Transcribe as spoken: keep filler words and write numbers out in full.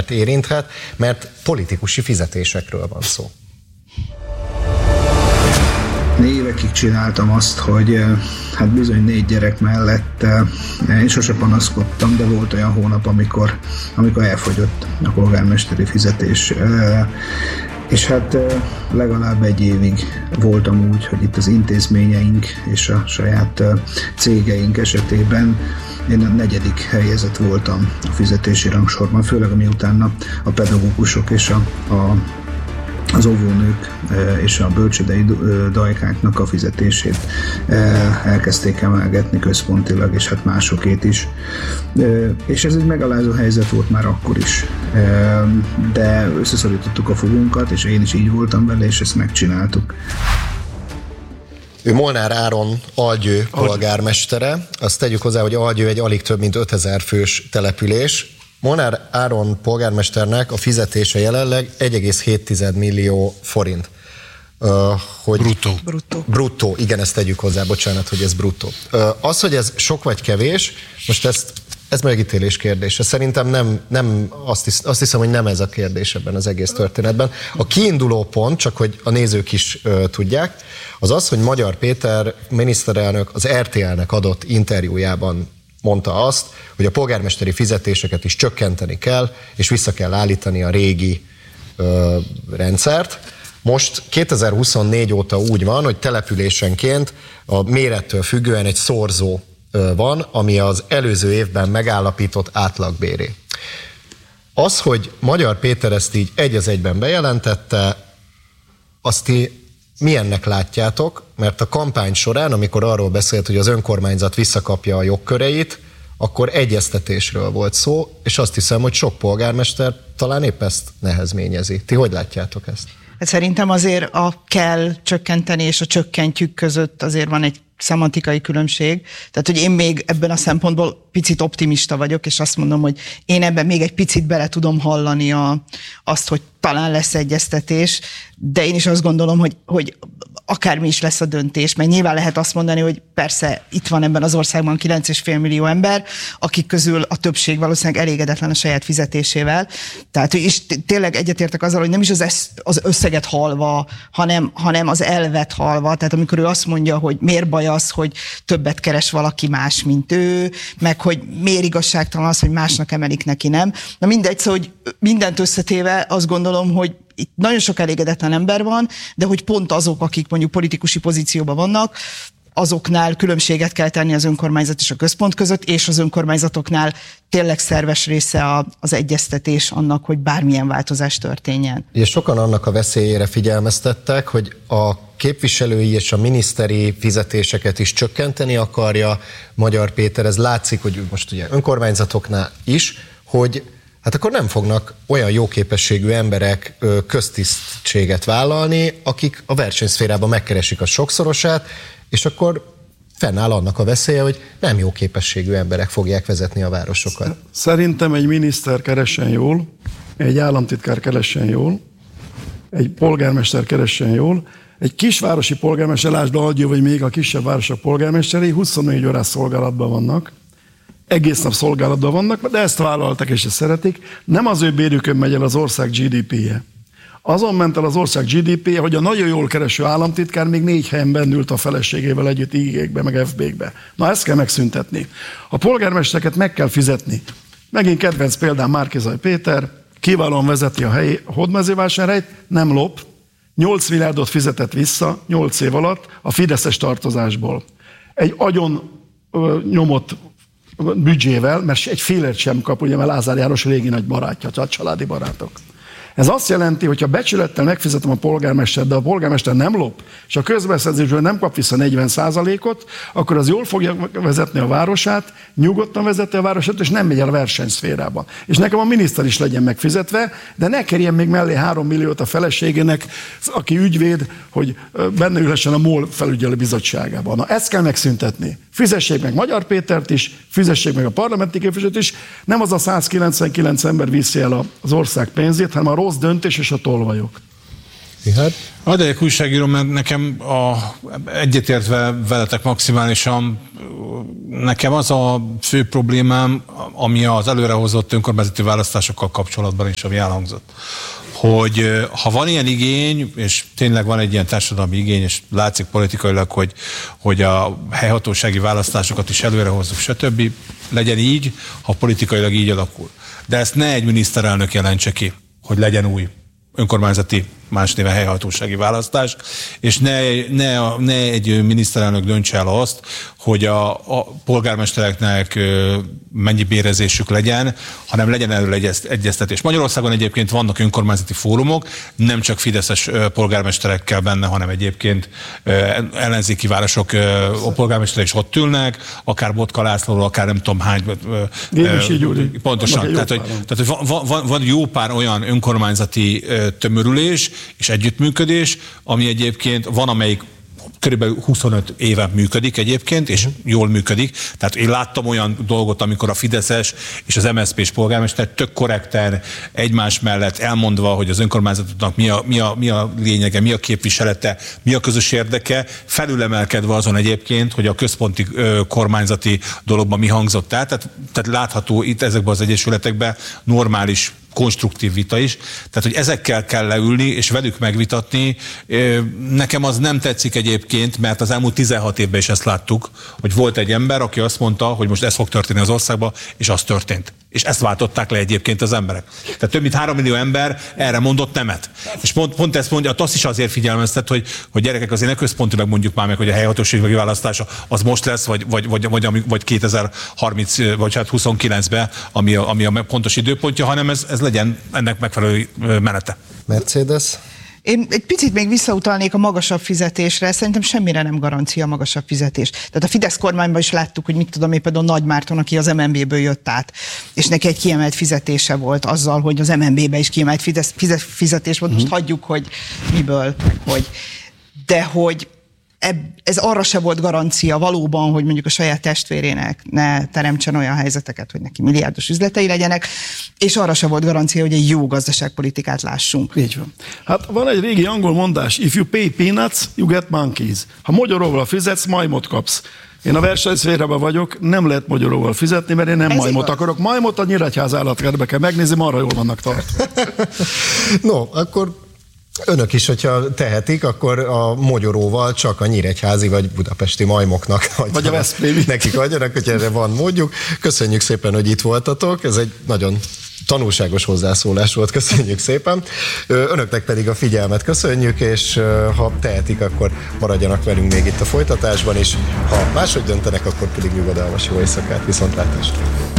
lakosságát érinthet, mert politikusi fizetésekről van szó. Évekig csináltam azt, hogy hát bizony négy gyerek mellett én sose panaszkodtam, de volt olyan hónap, amikor, amikor elfogyott a polgármesteri fizetés. És hát legalább egy évig voltam úgy, hogy itt az intézményeink és a saját cégeink esetében én a negyedik helyezett voltam a fizetési rangsorban, főleg miután a pedagógusok és a, a az óvónők és a bölcsődei dajkáknak a fizetését elkezdték emelgetni központilag, és hát másokét is. És ez egy megalázó helyzet volt már akkor is. De összeszorítottuk a fogunkat, és én is így voltam vele, és ezt megcsináltuk. Ő Molnár Áron Algyő polgármestere. Azt tegyük hozzá, hogy Algyő egy alig több mint ötezer fős település. Molnár Áron polgármesternek a fizetése jelenleg egy egész hét millió forint. Uh, hogy bruttó. bruttó. Bruttó, igen, ezt tegyük hozzá, bocsánat, hogy ez bruttó. Uh, az, hogy ez sok vagy kevés, most ezt, ez megítélés kérdése. Szerintem nem, nem azt, hisz, azt hiszem, hogy nem ez a kérdés ebben az egész történetben. A kiinduló pont, csak hogy a nézők is uh, tudják, az az, hogy Magyar Péter miniszterelnök az er té el-nek adott interjújában mondta azt, hogy a polgármesteri fizetéseket is csökkenteni kell, és vissza kell állítani a régi ö, rendszert. Most kétezer-huszonnégy óta úgy van, hogy településenként a mérettől függően egy szorzó ö, van, ami az előző évben megállapított átlagbéré. Az, hogy Magyar Péter ezt így egy az egyben bejelentette, azt ti milyennek látjátok? Mert a kampány során, amikor arról beszélt, hogy az önkormányzat visszakapja a jogköreit, akkor egyeztetésről volt szó, és azt hiszem, hogy sok polgármester talán épp ezt nehezményezi. Ti hogy látjátok ezt? Szerintem azért a kell csökkenteni és a csökkentjük között azért van egy szemantikai különbség. Tehát, hogy én még ebben a szempontból picit optimista vagyok, és azt mondom, hogy én ebben még egy picit bele tudom hallani a, azt, hogy talán lesz egyeztetés, de én is azt gondolom, hogy, hogy akármi is lesz a döntés, mert nyilván lehet azt mondani, hogy persze itt van ebben az országban kilenc egész öt millió ember, akik közül a többség valószínűleg elégedetlen a saját fizetésével. Tehát, és tényleg egyetértek azzal, hogy nem is az, az összeget halva, hanem, hanem az elvet halva. Tehát amikor ő azt mondja, hogy miért baj az, hogy többet keres valaki más, mint ő, meg hogy miért igazságtalan az, hogy másnak emelik, neki nem. Na mindegy, szóval, hogy mindent összetéve azt gondolom, hogy itt nagyon sok elégedetlen ember van, de hogy pont azok, akik mondjuk politikusi pozícióban vannak, azoknál különbséget kell tenni az önkormányzat és a központ között, és az önkormányzatoknál tényleg szerves része az egyeztetés annak, hogy bármilyen változás történjen. És sokan annak a veszélyére figyelmeztettek, hogy a képviselői és a miniszteri fizetéseket is csökkenteni akarja Magyar Péter. Ez látszik, hogy most ugye önkormányzatoknál is, hogy hát akkor nem fognak olyan jóképességű emberek köztisztséget vállalni, akik a versenyszférában megkeresik a sokszorosát, és akkor fennáll annak a veszélye, hogy nem jóképességű emberek fogják vezetni a városokat. Szerintem egy miniszter keressen jól, egy államtitkár keressen jól, egy polgármester keressen jól, egy kisvárosi polgármester, lásd Algyő, vagy még a kisebb városok polgármesterei huszonnégy órás szolgálatban vannak, egész nap szolgálatban vannak, de ezt vállaltak és ezt szeretik. Nem az ő bérükön megy el az ország gé dé pé-je. Azon ment el az ország gé dé pé-je, hogy a nagyon jól kereső államtitkár még négy helyen bennült a feleségével együtt í gé-kbe, meg ef bé-kbe. Na ezt kell megszüntetni. A polgármestereket meg kell fizetni. Megint kedvenc példán Márki-Zay Péter, kiválóan vezeti a helyi Hódmezővásárhelyt, nem lop, nyolc milliárdot fizetett vissza nyolc év alatt a fideszes tartozásból. Egy agyon ö, nyomott büdzsével, mert egy félért sem kap, ugye, mert Lázár János régi nagy barátja, tehát családi barátok. Ez azt jelenti, hogy ha becsülettel megfizetem a polgármestert, de a polgármester nem lop, és a közbeszerzésből nem kap vissza negyven százalékot, akkor az jól fogja vezetni a városát, nyugodtan vezeti a városát, és nem megy el a versenyszférába. És nekem a miniszter is legyen megfizetve, de ne kerjen még mellé három milliót a feleségének, aki ügyvéd, hogy benne ülhessen a MOL felügyelő bizottságában. Na ezt kell megszüntetni. Fizessék meg Magyar Pétert is, fizessék meg a parlamenti képviselőt is. Nem az a százkilencvenkilenc ember viszi el az ország pénzét, hanem a rossz döntés és a tolvajok. Richard? Hadd legyek újságíró, mert nekem a, egyetértve veletek maximálisan, nekem az a fő problémám, ami az előrehozott önkormányzati választásokkal kapcsolatban is, ami elhangzott, hogy ha van ilyen igény, és tényleg van egy ilyen társadalmi igény, és látszik politikailag, hogy, hogy a helyhatósági választásokat is előrehozzuk, stb., legyen így, ha politikailag így alakul. De ezt ne egy miniszterelnök jelentse ki, hogy legyen új önkormányzati, más néven helyhatósági választás, és ne, ne, ne egy miniszterelnök döntse el azt, hogy a, a polgármestereknek mennyi bérezésük legyen, hanem legyen erről egyeztetés. Magyarországon egyébként vannak önkormányzati fórumok, nem csak fideszes polgármesterekkel benne, hanem egyébként ellenzéki városok a polgármesterek is ott ülnek, akár Botka Lászlóról, akár nem tudom hány. Pontosan. Tehát, hogy, tehát, hogy van, van, van jó pár olyan önkormányzati tömörülés és együttműködés, ami egyébként van, amelyik körülbelül huszonöt éve működik egyébként, és jól működik. Tehát én láttam olyan dolgot, amikor a fideszes és az em es zé pés polgármester tök korrekten egymás mellett elmondva, hogy az önkormányzatoknak mi a, mi, a, mi a lényege, mi a képviselete, mi a közös érdeke, felülemelkedve azon egyébként, hogy a központi ö, kormányzati dologban mi hangzott el. Tehát, tehát látható itt ezekben az egyesületekben normális konstruktív vita is. Tehát, hogy ezekkel kell leülni, és velük megvitatni. Nekem az nem tetszik egyébként, mert az elmúlt tizenhat évben is ezt láttuk, hogy volt egy ember, aki azt mondta, hogy most ez fog történni az országban, és az történt. És ezt váltották le egyébként az emberek. Tehát több mint három millió ember erre mondott nemet. És pont, pont ezt mondja, azt is azért figyelmeztet, hogy, hogy gyerekek, azért ne központilag mondjuk már meg, hogy a helyhatósági választása az most lesz, vagy, vagy, vagy, vagy, vagy kétezer-harminc, vagy hát huszonkilencben, ami a, ami a pontos időpontja, hanem ez, ez legyen ennek megfelelő menete. Mercedes? Én egy picit még visszautalnék a magasabb fizetésre, szerintem semmire nem garancia a magasabb fizetés. Tehát a Fidesz kormányban is láttuk, hogy mit tudom én, például Nagy Márton, aki az em en bé-ből jött át, és neki egy kiemelt fizetése volt azzal, hogy az em en bé-be is kiemelt Fidesz, fizetés volt, most mm. hagyjuk, hogy miből, hogy. De hogy ez arra se volt garancia valóban, hogy mondjuk a saját testvérének ne teremtsen olyan helyzeteket, hogy neki milliárdos üzletei legyenek, és arra se volt garancia, hogy egy jó gazdaságpolitikát lássunk. Így van. Hát van egy régi angol mondás, if you pay peanuts, you get monkeys. Ha mogyoróval fizetsz, majmot kapsz. Én a versenyszférában vagyok, nem lehet mogyoróval fizetni, mert én nem ez majmot igaz. akarok. Majmot a Nyíregyház állatkertbe kell megnézni, arra jól vannak tartva. No, akkor önök is, hogyha tehetik, akkor a mogyoróval csak a nyíregyházi vagy budapesti majmoknak vagy a veszprémi nekik adjanak, hogy erre van módjuk. Köszönjük szépen, hogy itt voltatok, ez egy nagyon tanulságos hozzászólás volt, köszönjük szépen. Önöknek pedig a figyelmet köszönjük, és ha tehetik, akkor maradjanak velünk még itt a folytatásban, és ha máshogy döntenek, akkor pedig nyugodalmas jó éjszakát, viszontlátásra.